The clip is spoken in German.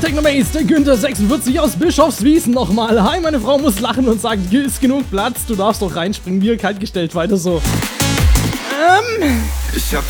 Technomaze, der Günther 46 aus Bischofswiesen nochmal. Hi, meine Frau muss lachen und sagt, hier ist genug Platz, du darfst doch reinspringen, mir kalt gestellt, weiter so. Ich hab